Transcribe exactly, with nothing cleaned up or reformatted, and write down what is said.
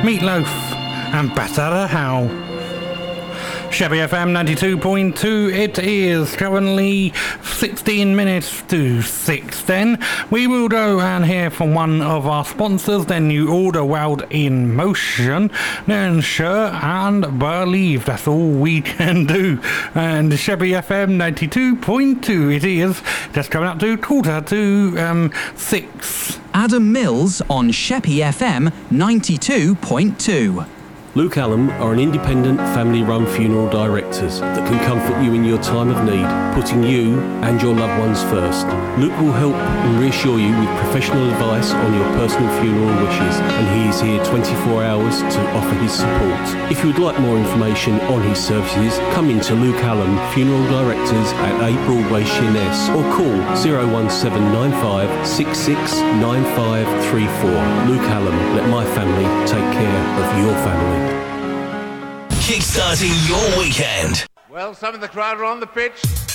Meatloaf and Better How. Chevy F M ninety-two point two, it is currently sixteen minutes to six. Then we will go and hear from one of our sponsors, then New Order World in Motion, then Sure and Believe. That's all we can do. And Chevy F M ninety-two point two, it is just coming up to quarter to um, six. Adam Mills on Sheppey F M ninety-two point two. Luke Allen are an independent family-run funeral directors that can comfort you in your time of need, putting you and your loved ones first. Luke will help and reassure you with professional advice on your personal funeral wishes, and he is here twenty-four hours to offer his support. If you would like more information on his services, come in to Luke Allen Funeral Directors at eight Broadway, Sheerness, or call zero one seven nine five six six nine five three four. Luke Allen, let my family take care of your family. Kickstarting your weekend. Well, some of the crowd are on the pitch.